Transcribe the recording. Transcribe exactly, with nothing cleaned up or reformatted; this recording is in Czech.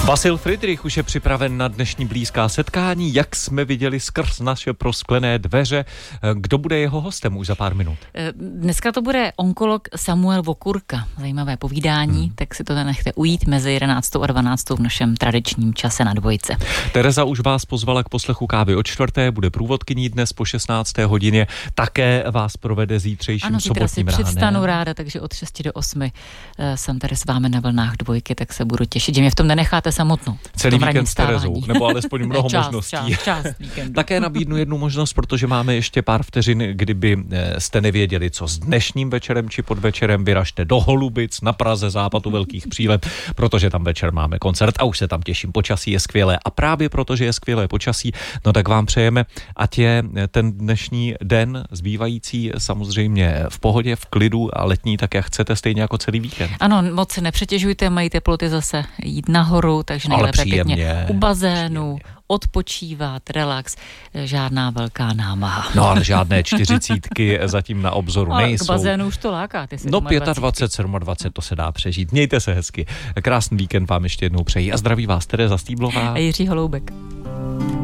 Vasil Fridrich už je připraven na dnešní blízká setkání, jak jsme viděli skrz naše prosklené dveře. Kdo bude jeho hostem už za pár minut? Dneska to bude onkolog Samuel Vokurka. Zajímavé povídání, hmm. tak si to nechte ujít mezi jedenáctou a dvanáctou v našem tradičním čase na dvojce. Tereza už vás pozvala k poslechu kávy o čtvrté, bude průvodkyní dnes po šestnácté hodině, také vás provede zítřejším ano, sobotním ránem. Ano, předstanu ráda, takže od šesti do osmi jsem tady s vámi na vlnách dvojky, tak se budu těšit, že mě v tom nenecháte samotnou. Celý víkend s Terezou, nebo alespoň mnoho část, možností. Část, část Také nabídnu jednu možnost, protože máme ještě pár vteřin, kdyby jste nevěděli, co s dnešním večerem či podvečerem, vyražte do Holubic na Praze západ u Velkých Přílep, protože tam večer máme koncert a už se tam těším, počasí je skvělé a právě protože je skvělé počasí, no tak vám přejeme, ať je ten dnešní den zbývající samozřejmě v pohodě, v klidu a letní, tak jak chcete, stejně jako celý víkend. Ano, moc se nepřetěžujte, mají teploty zase jít nahoru, takže nejlépe pěkně u bazénu, odpočívat, relax, žádná velká námaha. No ale žádné čtyřicítky zatím na obzoru no, nejsou. K bazénu už to láká, ty No dvacet pět, dvacet sedm to se dá přežít. Mějte se hezky. Krásný víkend vám ještě jednou přeji a zdraví vás Tereza Stýblová a Jiří Holoubek.